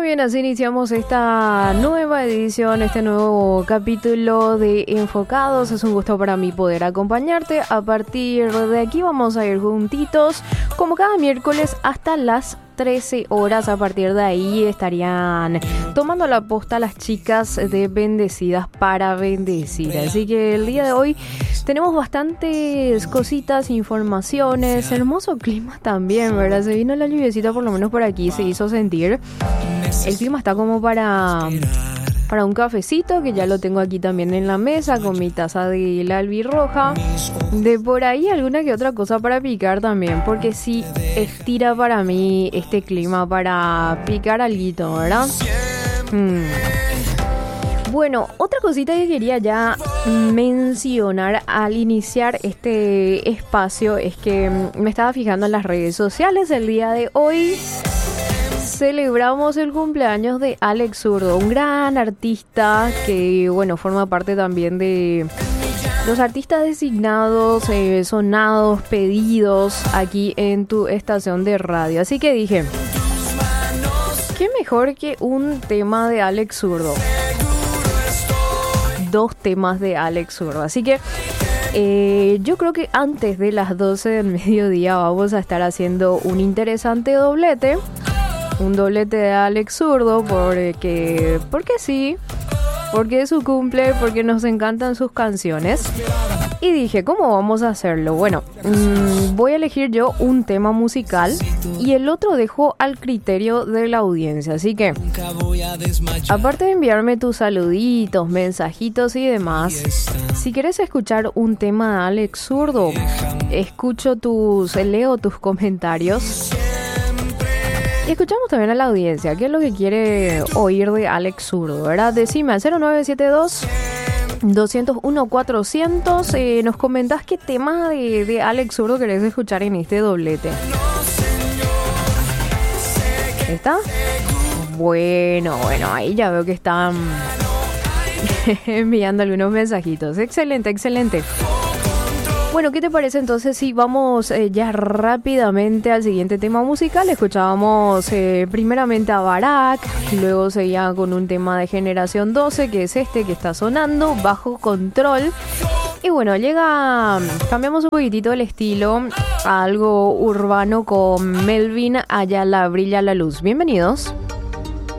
bien, así iniciamos esta nueva edición, este nuevo capítulo de Enfocados. Es un gusto para mí poder acompañarte. A partir de aquí vamos a ir juntitos, como cada miércoles, hasta las 13 horas. A partir de ahí estarían tomando la posta las chicas de Bendecidas para Bendecir. Así que el día de hoy tenemos bastantes cositas, informaciones, hermoso clima también, ¿verdad? Se vino la lluviecita, por lo menos por aquí se hizo sentir. El clima está como para un cafecito, que ya lo tengo aquí también en la mesa con mi taza de la albirroja. De por ahí alguna que otra cosa para picar también, porque sí estira para mí este clima para picar alguito, ¿verdad? Bueno, otra cosita que quería ya mencionar al iniciar este espacio es que me estaba fijando en las redes sociales. El día de hoy celebramos el cumpleaños de Alex Zurdo, un gran artista que, bueno, forma parte también de los artistas designados, sonados, pedidos aquí en tu estación de radio. Así que dije, ¿qué mejor que un tema de Alex Zurdo? Dos temas de Alex Zurdo. Así que yo creo que antes de las 12 del mediodía vamos a estar haciendo un interesante doblete. Un doblete de Alex Zurdo porque sí, porque es su cumple, porque nos encantan sus canciones. Y dije, ¿cómo vamos a hacerlo? Bueno, voy a elegir yo un tema musical y el otro dejo al criterio de la audiencia. Así que, aparte de enviarme tus saluditos, mensajitos y demás, si quieres escuchar un tema de Alex Zurdo, leo tus comentarios. Y escuchamos también a la audiencia, qué es lo que quiere oír de Alex Zurdo, ¿verdad? Decime al 0972-201-400. Nos comentás qué tema de Alex Zurdo querés escuchar en este doblete. ¿Está? Bueno, ahí ya veo que están enviando algunos mensajitos. Excelente. Bueno, ¿qué te parece entonces si vamos ya rápidamente al siguiente tema musical? Escuchábamos primeramente a Barack, luego seguía con un tema de Generación 12, que es este que está sonando, Bajo Control. Y bueno, cambiamos un poquitito el estilo a algo urbano con Melvin Ayala, Brilla la Luz. Bienvenidos.